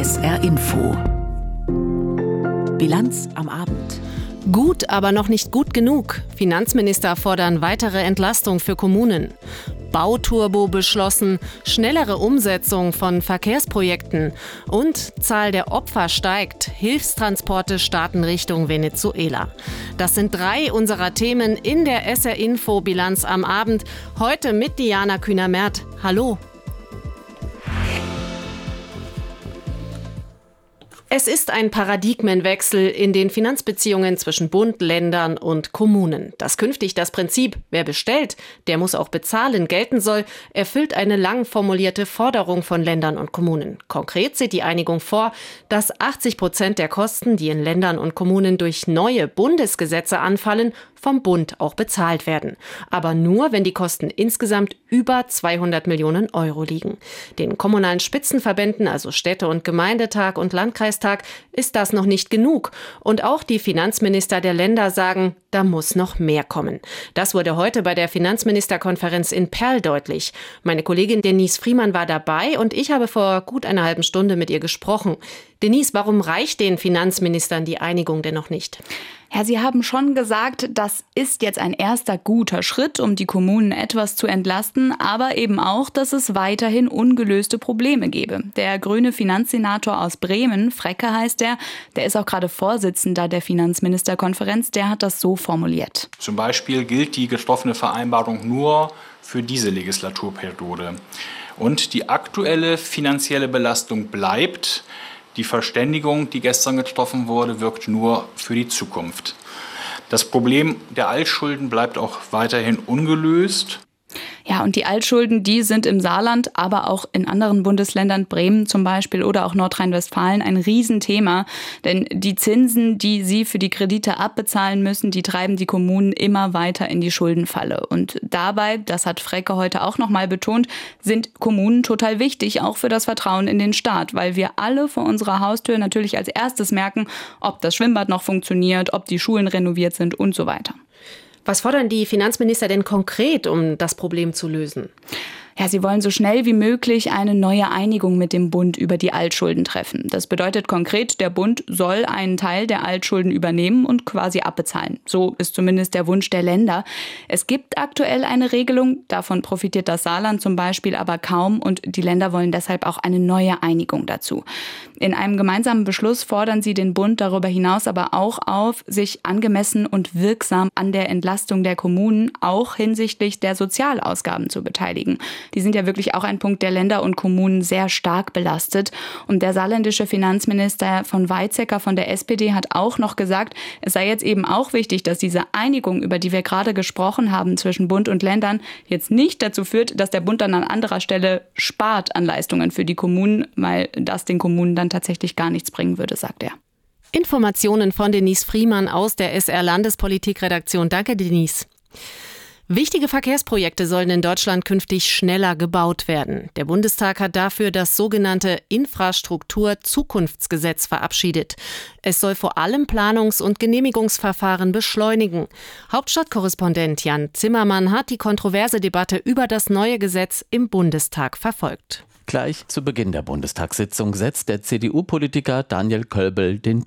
SR Info. Bilanz am Abend. Gut, aber noch nicht gut genug. Finanzminister fordern weitere Entlastung für Kommunen. Bauturbo beschlossen, schnellere Umsetzung von Verkehrsprojekten und Zahl der Opfer steigt. Hilfstransporte starten Richtung Venezuela. Das sind 3 unserer Themen in der SR Info Bilanz am Abend. Heute mit Diana Kühner-Merth. Hallo. Es ist ein Paradigmenwechsel in den Finanzbeziehungen zwischen Bund, Ländern und Kommunen. Dass künftig das Prinzip, wer bestellt, der muss auch bezahlen, gelten soll, erfüllt eine lang formulierte Forderung von Ländern und Kommunen. Konkret sieht die Einigung vor, dass 80% der Kosten, die in Ländern und Kommunen durch neue Bundesgesetze anfallen, vom Bund auch bezahlt werden. Aber nur, wenn die Kosten insgesamt über 200 Millionen Euro liegen. Den kommunalen Spitzenverbänden, also Städte- und Gemeindetag und Landkreistag, ist das noch nicht genug. Und auch die Finanzminister der Länder sagen, da muss noch mehr kommen. Das wurde heute bei der Finanzministerkonferenz in Perl deutlich. Meine Kollegin Denise Friemann war dabei und ich habe vor gut einer halben Stunde mit ihr gesprochen. Denise, warum reicht den Finanzministern die Einigung denn noch nicht? Ja, Sie haben schon gesagt, das ist jetzt ein erster guter Schritt, um die Kommunen etwas zu entlasten, aber eben auch, dass es weiterhin ungelöste Probleme gebe. Der grüne Finanzsenator aus Bremen, Frecke heißt der ist auch gerade Vorsitzender der Finanzministerkonferenz, der hat das so formuliert. Zum Beispiel gilt die getroffene Vereinbarung nur für diese Legislaturperiode. Und die aktuelle finanzielle Belastung bleibt. Die Verständigung, die gestern getroffen wurde, wirkt nur für die Zukunft. Das Problem der Altschulden bleibt auch weiterhin ungelöst. Ja, und die Altschulden, die sind im Saarland, aber auch in anderen Bundesländern, Bremen zum Beispiel oder auch Nordrhein-Westfalen, ein Riesenthema. Denn die Zinsen, die sie für die Kredite abbezahlen müssen, die treiben die Kommunen immer weiter in die Schuldenfalle. Und dabei, das hat Frecke heute auch nochmal betont, sind Kommunen total wichtig, auch für das Vertrauen in den Staat. Weil wir alle vor unserer Haustür natürlich als erstes merken, ob das Schwimmbad noch funktioniert, ob die Schulen renoviert sind und so weiter. Was fordern die Finanzminister denn konkret, um das Problem zu lösen? Ja, sie wollen so schnell wie möglich eine neue Einigung mit dem Bund über die Altschulden treffen. Das bedeutet konkret, der Bund soll einen Teil der Altschulden übernehmen und quasi abbezahlen. So ist zumindest der Wunsch der Länder. Es gibt aktuell eine Regelung, davon profitiert das Saarland zum Beispiel aber kaum und die Länder wollen deshalb auch eine neue Einigung dazu. In einem gemeinsamen Beschluss fordern sie den Bund darüber hinaus aber auch auf, sich angemessen und wirksam an der Entlastung der Kommunen auch hinsichtlich der Sozialausgaben zu beteiligen. Die sind ja wirklich auch ein Punkt, der Länder und Kommunen sehr stark belastet. Und der saarländische Finanzminister von Weizsäcker von der SPD hat auch noch gesagt, es sei jetzt eben auch wichtig, dass diese Einigung, über die wir gerade gesprochen haben, zwischen Bund und Ländern jetzt nicht dazu führt, dass der Bund dann an anderer Stelle spart an Leistungen für die Kommunen, weil das den Kommunen dann tatsächlich gar nichts bringen würde, sagt er. Informationen von Denise Friemann aus der SR Landespolitikredaktion. Danke, Denise. Wichtige Verkehrsprojekte sollen in Deutschland künftig schneller gebaut werden. Der Bundestag hat dafür das sogenannte Infrastruktur-Zukunftsgesetz verabschiedet. Es soll vor allem Planungs- und Genehmigungsverfahren beschleunigen. Hauptstadtkorrespondent Jan Zimmermann hat die kontroverse Debatte über das neue Gesetz im Bundestag verfolgt. Gleich zu Beginn der Bundestagssitzung setzt der CDU-Politiker Daniel Kölbel den